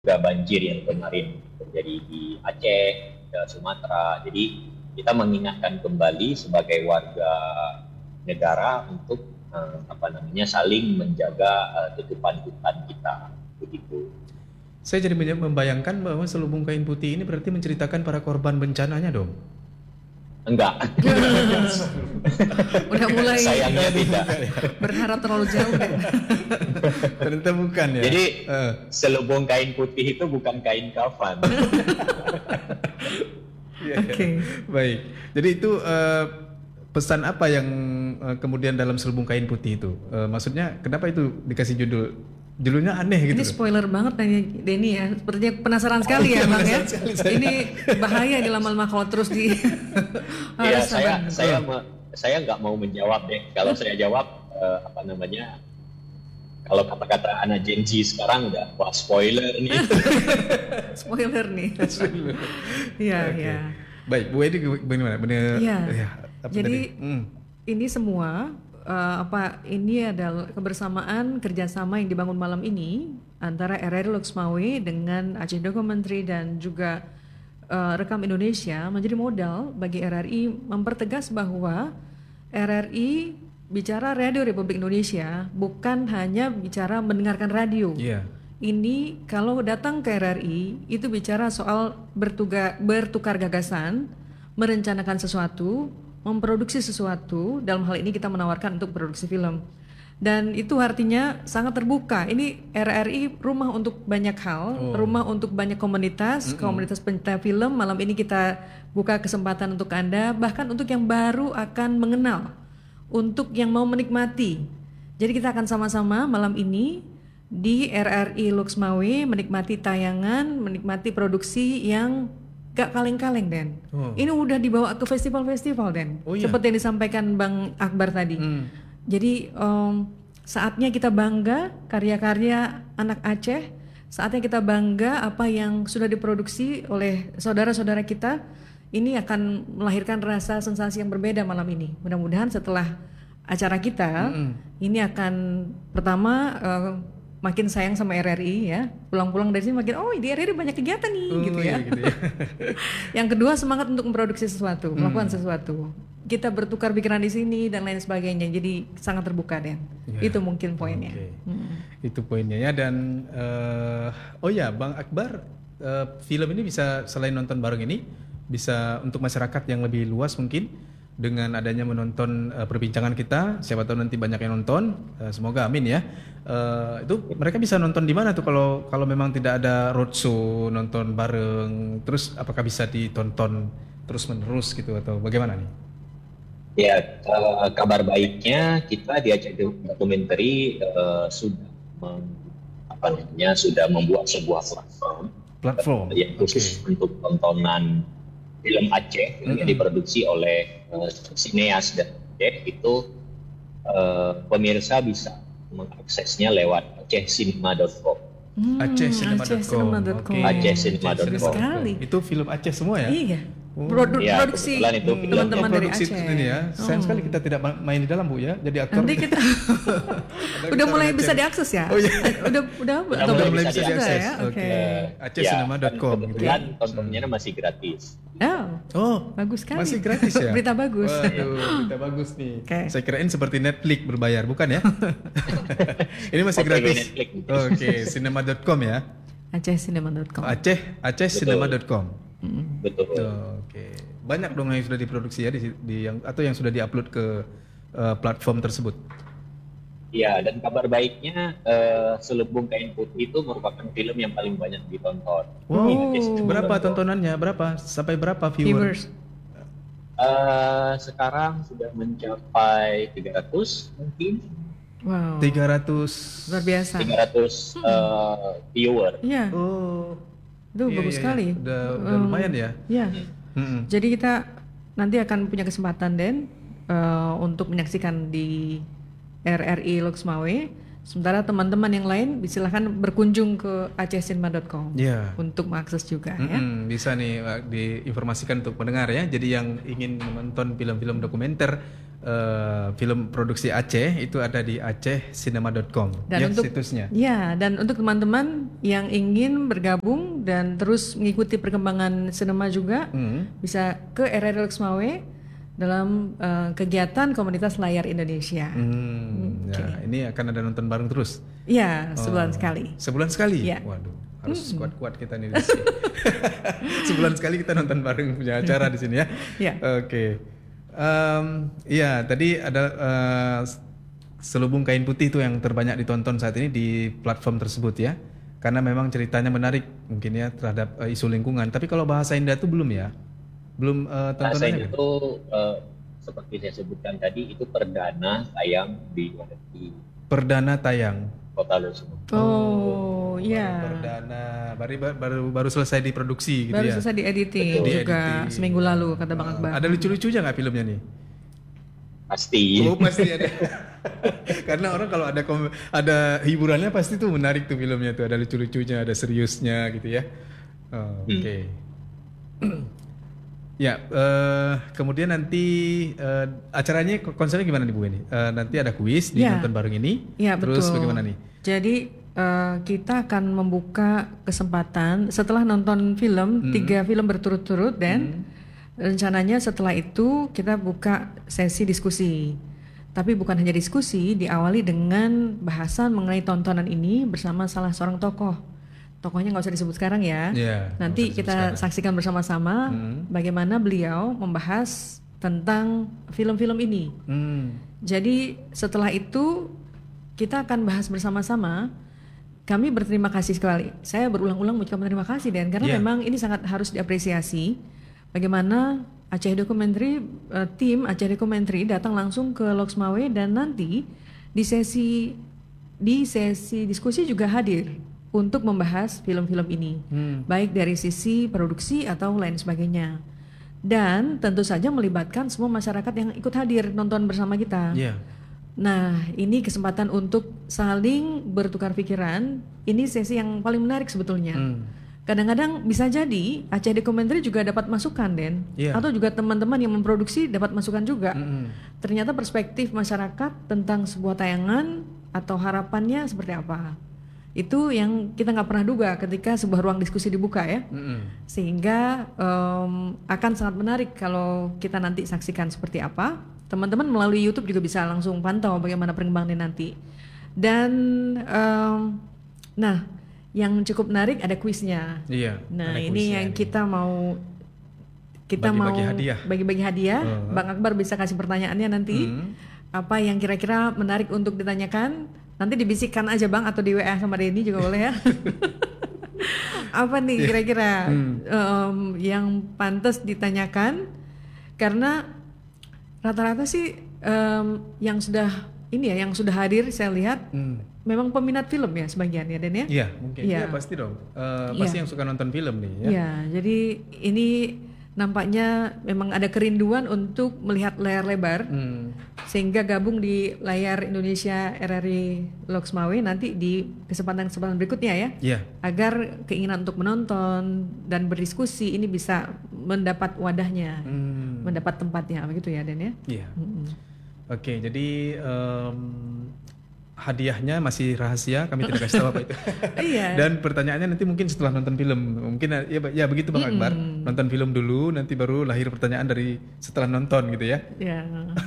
juga banjir yang kemarin terjadi di Aceh, Sumatera. Jadi kita mengingatkan kembali sebagai warga negara untuk saling menjaga tutupan hutan kita, begitu. Saya jadi membayangkan bahwa selubung kain putih ini berarti menceritakan para korban bencananya dong. Enggak. Udah mulai sayangnya tidak. Berharap terlalu jauh kan? Ternyata bukan ya. Jadi selubung kain putih itu bukan kain kafan. Oke. Baik. Jadi itu pesan apa yang kemudian dalam selubung kain putih itu? Maksudnya kenapa itu dikasih judulnya aneh gitu? Ini spoiler banget nih Denny ya. Sepertinya penasaran sekali ya Bang ya. Ini bahaya di lama-lama kalau terus di. Iya, saya nggak mau menjawab deh. Kalau saya jawab kalau kata-kata anak Gen Z sekarang udah wah spoiler nih. Spoiler nih. Iya, iya. Baik, Bu Edi bagaimana? Iya. Jadi ini semua ini adalah kebersamaan kerjasama yang dibangun malam ini antara RRI Loksmawe dengan Aceh Documentary dan juga Rekam Indonesia menjadi modal bagi RRI mempertegas bahwa RRI bicara Radio Republik Indonesia bukan hanya bicara mendengarkan radio. Ini kalau datang ke RRI itu bicara soal bertukar gagasan, merencanakan sesuatu, memproduksi sesuatu. Dalam hal ini kita menawarkan untuk produksi film, dan itu artinya sangat terbuka. Ini RRI rumah untuk banyak hal, rumah untuk banyak komunitas pencinta film. Malam ini kita buka kesempatan untuk Anda, bahkan untuk yang baru akan mengenal, untuk yang mau menikmati. Jadi kita akan sama-sama malam ini di RRI Loksmawe menikmati tayangan, menikmati produksi yang gak kaleng-kaleng, Den. Ini udah dibawa ke festival-festival, Den. Seperti yang disampaikan Bang Akbar tadi. Jadi saatnya kita bangga karya-karya anak Aceh. Saatnya kita bangga apa yang sudah diproduksi oleh saudara-saudara kita. Ini akan melahirkan rasa sensasi yang berbeda malam ini. Mudah-mudahan setelah acara kita ini akan pertama makin sayang sama RRI ya, pulang-pulang dari sini makin di RRI banyak kegiatan nih gitu ya. Yang kedua semangat untuk memproduksi sesuatu, melakukan sesuatu. Kita bertukar pikiran di sini dan lain sebagainya. Jadi sangat terbuka deh. Itu mungkin poinnya. Itu poinnya ya. Dan Bang Akbar, film ini bisa selain nonton bareng ini bisa untuk masyarakat yang lebih luas mungkin. Dengan adanya menonton perbincangan kita, siapa tahu nanti banyak yang nonton, semoga amin ya. Itu mereka bisa nonton di mana tuh kalau memang tidak ada roadshow nonton bareng, terus apakah bisa ditonton terus menerus gitu atau bagaimana nih? Ya, kabar baiknya kita di Aceh Documentary sudah membuat sebuah platform yang khusus untuk tontonan film Aceh yang diproduksi oleh sineas dan Aceh. Itu pemirsa bisa mengaksesnya lewat acehcinema.com. acehcinema.com. acehcinema.com. Itu film Aceh semua ya? Iya. Produksi teman-teman dari Aceh. Ini ya. Sayang sekali kita tidak main di dalam, Bu ya. Jadi aktor. Nanti kita udah mulai bisa diakses ya. Udah mulai bisa diakses ya. Oke. acehcinema.com. Kebetulan tontonnya masih gratis. Bagus sekali. Masih gratis ya. Berita bagus. Waduh, berita bagus nih. Saya kirain seperti Netflix berbayar, bukan ya? Ini masih gratis. Oke, cinema.com ya. acehcinema.com. acehcinema.com. Betul. Oke. Banyak dong yang sudah diproduksi ya atau yang sudah diupload ke platform tersebut. Ya, dan kabar baiknya Selubung Kain Putih itu merupakan film yang paling banyak ditonton. Berapa tontonannya? Berapa? Sampai berapa viewers? Sekarang sudah mencapai 300 mungkin. Wow. 300 luar biasa. 300 viewer. Iya. Itu bagus sekali. Udah lumayan ya. Iya. Jadi kita nanti akan punya kesempatan untuk menyaksikan di RRI Loksmawe. Sementara teman-teman yang lain silahkan berkunjung ke acehcinema.com untuk mengakses juga ya. Bisa nih diinformasikan untuk pendengar ya. Jadi yang ingin menonton film-film dokumenter film produksi Aceh itu ada di acehcinema.com ya, untuk situsnya. Ya, dan untuk teman-teman yang ingin bergabung dan terus mengikuti perkembangan sinema juga bisa ke RRI Lux Mawai dalam kegiatan komunitas layar Indonesia. Ya, ini akan ada nonton bareng terus. Iya, sebulan sekali. Sebulan sekali? Ya. Waduh, harus kuat-kuat kita nih di sini. Sebulan sekali kita nonton bareng punya acara di sini ya. Ya. Oke. Iya, tadi ada Selubung Kain Putih itu yang terbanyak ditonton saat ini di platform tersebut ya. Karena memang ceritanya menarik mungkin ya terhadap isu lingkungan. Tapi kalau bahasa Indah itu belum ya? Belum Bahasa tontonannya? itu seperti saya sebutkan tadi itu perdana tayang di Perdana tayang. Kota Losmo. Oh, iya. Perdana baru selesai diproduksi gitu Baru ya. selesai di editing Betul. juga seminggu lalu kata Bang Akbar. Ada lucu-lucunya nggak filmnya nih? Pasti. Oh pasti ada. Karena orang kalau ada hiburannya pasti tuh menarik tuh filmnya tuh, ada lucu-lucunya, ada seriusnya gitu ya. Oh, Oke. Ya, kemudian nanti acaranya konsepnya gimana nih Bu ini? Nanti ada kuis di Ya. nonton bareng ini. Ya, Terus betul. bagaimana nih? Jadi kita akan membuka kesempatan setelah nonton film 3 film berturut-turut dan rencananya setelah itu kita buka sesi diskusi. Tapi bukan hanya diskusi, diawali dengan bahasan mengenai tontonan ini bersama salah seorang tokoh. Tokohnya nggak usah disebut sekarang ya. Ya, Nanti nggak usah kita disebut saksikan bersama-sama bagaimana beliau membahas tentang film-film ini. Jadi setelah itu kita akan bahas bersama-sama. Kami berterima kasih sekali. Saya berulang-ulang mengucapkan terima kasih Dan karena memang ini sangat harus diapresiasi. Bagaimana Aceh Documentary, tim Aceh Documentary datang langsung ke Lux Mawai dan nanti di sesi diskusi juga hadir untuk membahas film-film ini, baik dari sisi produksi atau lain sebagainya. Dan tentu saja melibatkan semua masyarakat yang ikut hadir nonton bersama kita. Iya. Nah, ini kesempatan untuk saling bertukar pikiran. Ini sesi yang paling menarik sebetulnya. Kadang-kadang bisa jadi Aceh Documentary juga dapat masukan, Den. Iya. Atau juga teman-teman yang memproduksi dapat masukan juga. Ternyata perspektif masyarakat tentang sebuah tayangan atau harapannya seperti apa. Itu yang kita nggak pernah duga ketika sebuah ruang diskusi dibuka ya. Sehingga akan sangat menarik kalau kita nanti saksikan seperti apa. Teman-teman melalui YouTube juga bisa langsung pantau bagaimana perkembangannya nanti. Dan nah, yang cukup menarik ada kuisnya. Iya. Nah, ada ini kuisnya yang nih. kita mau Bagi-bagi hadiah. bagi-bagi hadiah. Bang Akbar bisa kasih pertanyaannya nanti. Apa yang kira-kira menarik untuk ditanyakan? Nanti dibisikkan aja Bang atau di WA sama Denny juga boleh ya. Apa nih kira-kira yang pantas ditanyakan? Karena rata-rata sih yang sudah hadir saya lihat memang peminat film ya sebagian ya Den ya. Iya, mungkin. Iya. Iya, pasti dong. Pasti yang suka nonton film nih ya. Iya, jadi ini nampaknya memang ada kerinduan untuk melihat layar lebar sehingga gabung di layar Indonesia RRI Lux Mawai nanti di kesempatan-kesempatan berikutnya ya. Iya. Agar keinginan untuk menonton dan berdiskusi ini bisa mendapat wadahnya, mendapat tempatnya begitu ya Den ya. Iya. Oke, jadi hadiahnya masih rahasia, kami tidak kasih tahu apa itu. Iya. Dan pertanyaannya nanti mungkin setelah nonton film, mungkin ya begitu Bang Akbar, nonton film dulu, nanti baru lahir pertanyaan dari setelah nonton gitu ya. Ya.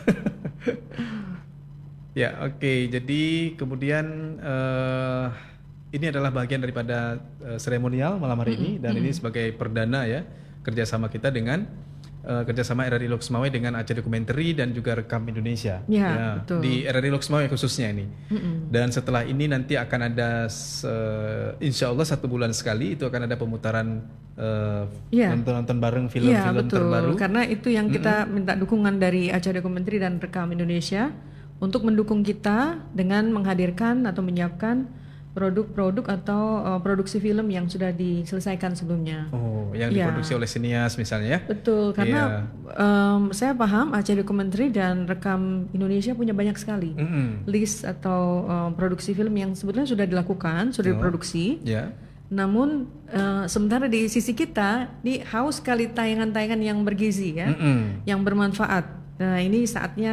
Ya, oke. Jadi kemudian ini adalah bagian daripada seremonial malam hari ini dan ini sebagai perdana ya kerjasama kita dengan kerjasama RRI Lux Mawai dengan Aceh Documentary dan juga Rekam Indonesia. Ya, betul. Di RRI Lux Mawai khususnya ini. Dan setelah ini nanti akan ada insya Allah 1 bulan sekali itu akan ada pemutaran nonton bareng film-film betul. terbaru. Karena itu yang kita minta dukungan dari Aceh Documentary dan Rekam Indonesia untuk mendukung kita dengan menghadirkan atau menyiapkan produk-produk atau produksi film yang sudah diselesaikan sebelumnya. Oh, yang diproduksi oleh sinias misalnya ya? Betul, karena saya paham Aceh Documentary dan Rekam Indonesia punya banyak sekali list atau produksi film yang sebetulnya sudah dilakukan, sudah diproduksi. Ya. Namun sementara di sisi kita, haus sekali tayangan-tayangan yang bergizi ya, yang bermanfaat. Nah ini saatnya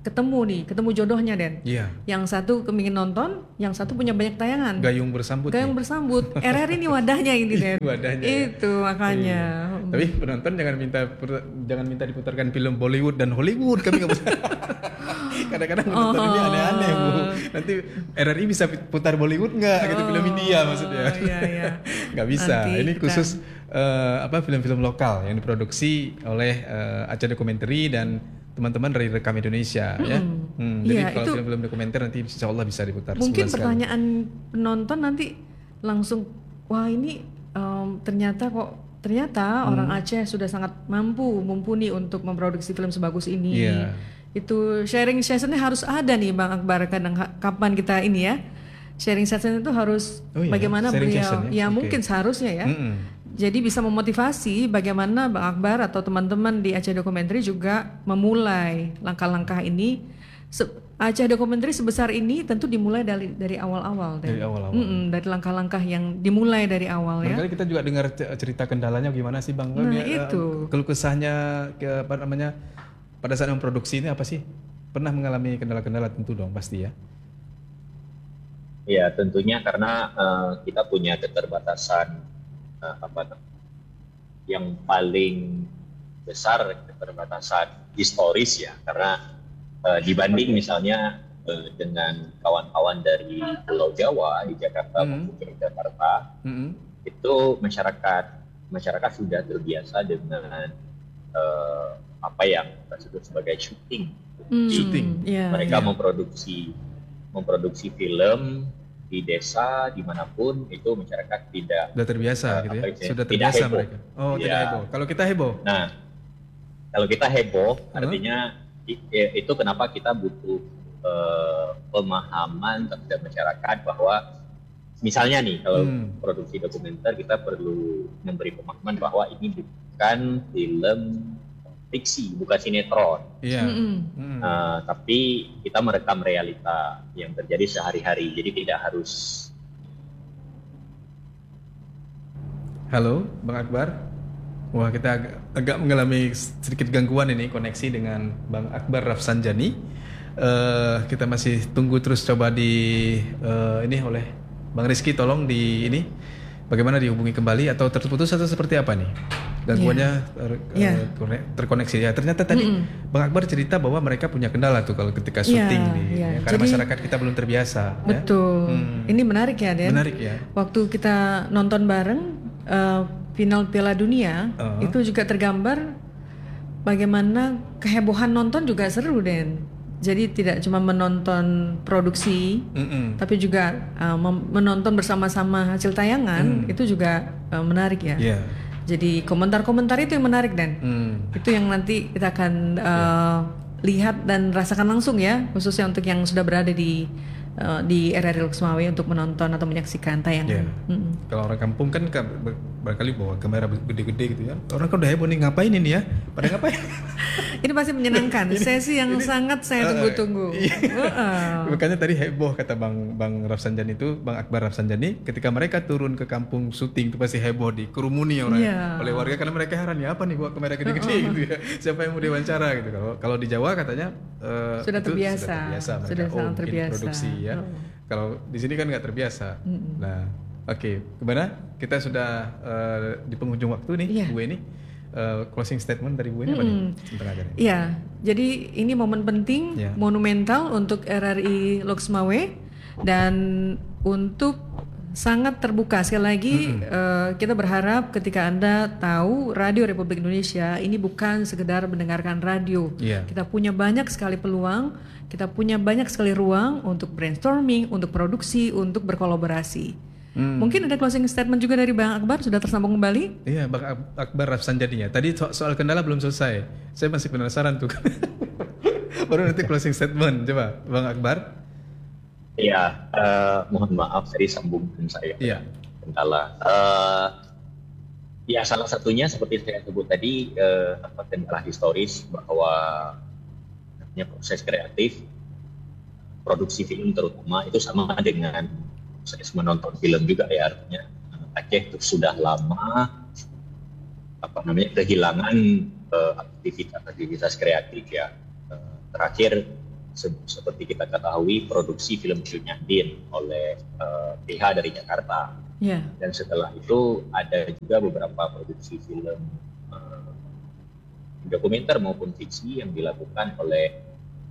ketemu jodohnya Den. Iya. Yang satu kepingin nonton, yang satu punya banyak tayangan. Gayung bersambut. Gayung bersambut. RRI ini wadahnya ini Den. Wadahnya. Ya. Itu makanya. Iya. Tapi penonton jangan minta diputarkan film Bollywood dan Hollywood, kami nggak bisa. Kadang-kadang penonton ini aneh-aneh Bu. Nanti RRI bisa putar Bollywood nggak? Gitu film India maksudnya. Iya. Nggak bisa. Nanti Ini khusus film-film lokal yang diproduksi oleh Aceh Documentary dan teman-teman dari Rekam Indonesia ya. Jadi kalau itu, film-film dokumenter nanti insya Allah bisa diputar. Mungkin pertanyaan penonton nanti langsung, wah ini ternyata orang Aceh sudah sangat mumpuni untuk memproduksi film sebagus ini. Yeah. Itu sharing sessionnya harus ada nih Bang Akbar. Kapan kita ini ya sharing session itu harus bagaimana sharing beliau session, ya? Mungkin seharusnya ya. Jadi bisa memotivasi bagaimana Bang Akbar atau teman-teman di Aceh Documentary juga memulai langkah-langkah ini. Aceh Documentary sebesar ini tentu dimulai dari awal-awal. Dari awal-awal. Dari langkah-langkah yang dimulai dari awal ya. Barangkali kita juga dengar cerita kendalanya gimana sih Bang? Nah, itu. Keluh kesahnya pada saat memproduksi ini apa sih? Pernah mengalami kendala-kendala tentu dong pasti ya. Ya tentunya karena kita punya keterbatasan yang paling besar, keterbatasan historis ya, karena dibanding misalnya dengan kawan-kawan dari Pulau Jawa di Jakarta maupun Yogyakarta, itu masyarakat sudah terbiasa dengan apa yang kita sebut sebagai syuting. Mereka memproduksi film di desa dimanapun itu masyarakat tidak sudah terbiasa gitu ya, sudah terbiasa heboh. Mereka. Tidak heboh. Kalau kita heboh. Nah, kalau kita heboh artinya itu kenapa kita butuh pemahaman terhadap masyarakat bahwa misalnya nih kalau produksi dokumenter kita perlu memberi pemahaman bahwa ini bukan film fiksi, bukan sinetron. Tapi kita merekam realita yang terjadi sehari-hari, jadi tidak harus. Halo, Bang Akbar. Wah, kita agak mengalami sedikit gangguan ini koneksi dengan Bang Akbar Rafsanjani. Kita masih tunggu terus coba ini oleh Bang Rizky, tolong bagaimana dihubungi kembali atau terputus atau seperti apa nih? Gangguannya terkoneksi ya. Ternyata tadi Bang Akbar cerita bahwa mereka punya kendala tuh kalau ketika syuting karena jadi, masyarakat kita belum terbiasa. Betul. Ini menarik ya, Den. Menarik ya. Waktu kita nonton bareng final Piala Dunia itu juga tergambar bagaimana kehebohan nonton juga seru, Den. Jadi tidak cuma menonton produksi, tapi juga menonton bersama-sama hasil tayangan itu juga menarik ya. Yeah. Jadi komentar-komentar itu yang menarik Dan. Itu yang nanti kita akan lihat dan rasakan langsung ya, khususnya untuk yang sudah berada di RRI Loksmawe untuk menonton atau menyaksikan tayangan. Kalau orang kampung kan barangkali bawa kamera gede-gede gitu ya. Orang kan udah heboh nih, ngapain ini ya? Pada ngapain? Ini pasti menyenangkan. Sesi yang sangat saya tunggu-tunggu. Makanya tadi heboh kata Bang Rafsanjani itu, Bang Akbar Rafsanjani, ketika mereka turun ke kampung syuting itu pasti heboh, dikerumuni oleh warga karena mereka heran ya apa nih bawa kamera gede-gede gitu ya. Siapa yang mau diwawancara gitu. Kalau di Jawa katanya sudah terbiasa. Sudah sangat terbiasa. Produksi ya. Kalau di sini kan nggak terbiasa. Nah, oke. Gimana? Kita sudah di penghujung waktu nih, Bu ini. Closing statement dari Bu ini apa nih? Iya, jadi ini momen penting, monumental untuk RRI Loksmawe dan untuk sangat terbuka. Sekali lagi kita berharap ketika Anda tahu Radio Republik Indonesia ini bukan sekedar mendengarkan radio. Kita punya banyak sekali peluang, kita punya banyak sekali ruang untuk brainstorming, untuk produksi, untuk berkolaborasi. Mungkin ada closing statement juga dari Bang Akbar, sudah tersambung kembali? Iya, Bang Akbar Rafsanjani. Tadi soal kendala belum selesai. Saya masih penasaran tuh. Baru nanti closing statement. Coba Bang Akbar. Iya, mohon maaf tadi sambungkan saya. Iya. Kendala. Ya salah satunya seperti saya sebut tadi, kendala historis bahwa proses kreatif produksi film terutama itu sama dengan proses menonton film juga ya, artinya Aceh itu sudah lama kehilangan aktivitas kreatif ya. Terakhir seperti kita ketahui produksi film Syunyadin oleh PH dari Jakarta. Yeah. Dan setelah itu ada juga beberapa produksi film dokumenter maupun fiksi yang dilakukan oleh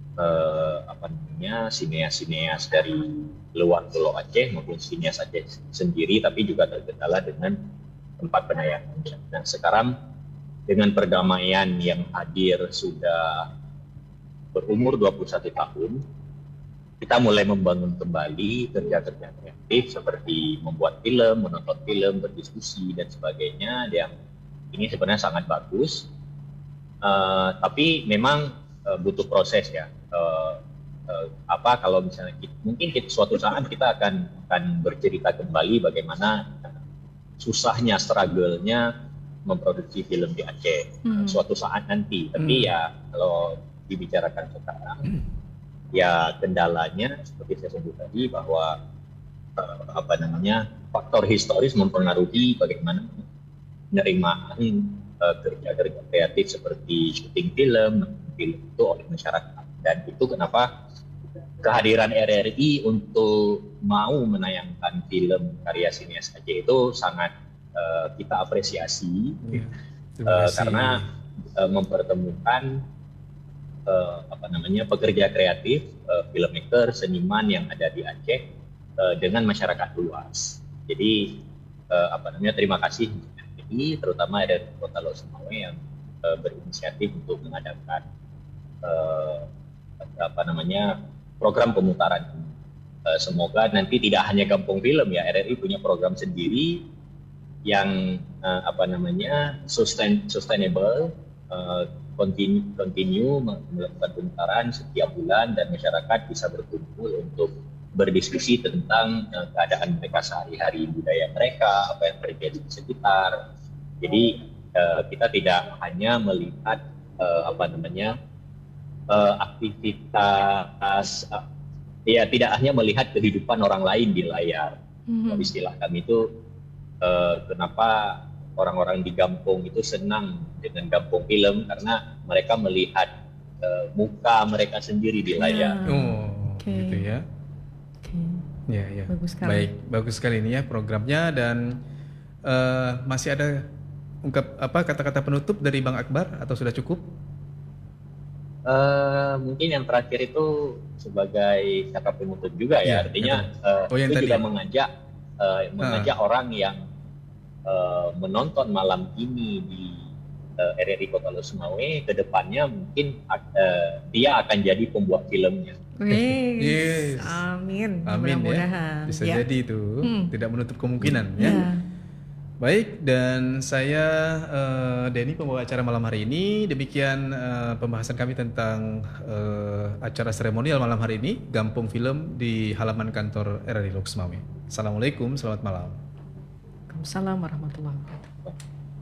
sineas-sineas dari luar Pulau Aceh maupun sineas Aceh sendiri, tapi juga terkendala dengan tempat penayangannya. Dan sekarang dengan perdamaian yang hadir sudah berumur 21 tahun, kita mulai membangun kembali kerja-kerja kreatif seperti membuat film, menonton film, berdiskusi dan sebagainya. Yang ini sebenarnya sangat bagus, tapi memang butuh proses ya. Kalau misalnya mungkin suatu saat kita akan bercerita kembali bagaimana susahnya, struggle-nya memproduksi film di Aceh suatu saat nanti. Tapi ya kalau dibicarakan sekarang, ya kendalanya seperti saya sebut tadi bahwa faktor historis mempengaruhi bagaimana penerimaan kerja-kerja kreatif seperti syuting film itu oleh masyarakat. Dan itu kenapa kehadiran RRI untuk mau menayangkan film karya sineas Aceh itu sangat kita apresiasi, karena mempertemukan pekerja kreatif, filmmaker, seniman yang ada di Aceh dengan masyarakat luas. Jadi terima kasih ini terutama dari Kota Lok Sumawe yang berinisiatif untuk mengadakan program pemutaran ini. Semoga nanti tidak hanya Kampung Film ya, RRI punya program sendiri yang sustainable, continue melakukan pemutaran setiap bulan dan masyarakat bisa berkumpul untuk berdiskusi tentang keadaan mereka sehari-hari, budaya mereka, apa yang terjadi di sekitar. Jadi kita tidak hanya melihat aktivitas, tidak hanya melihat kehidupan orang lain di layar. Istilah kami itu kenapa orang-orang di kampung itu senang dengan kampung film, karena mereka melihat muka mereka sendiri di layar. Gitu ya. Ya. Bagus sekali. Baik, bagus sekali ini ya programnya. Dan masih ada kata-kata penutup dari Bang Akbar atau sudah cukup? Mungkin yang terakhir itu sebagai kata penutup juga ya, artinya itu juga mengajak orang yang menonton malam ini di RRI Kota Lok Sumawe, ke depannya mungkin dia akan jadi pembuat filmnya. Yes. Amin. Ya. Mudah-mudahan. Bisa jadi itu, tidak menutup kemungkinan ya. Baik, dan saya Denny, pembawa acara malam hari ini. Demikian pembahasan kami tentang acara seremonial malam hari ini, Gampung Film di halaman kantor RRI Lok Sumawe. Assalamualaikum, selamat malam. Waalaikumsalam warahmatullahi wabarakatuh.